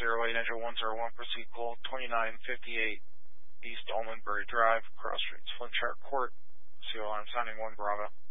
08 Engine 101, proceed call 2958 East Almondbury Drive, Cross Streets, Flint Sharp Court. CO, I'm signing 1 Bravo.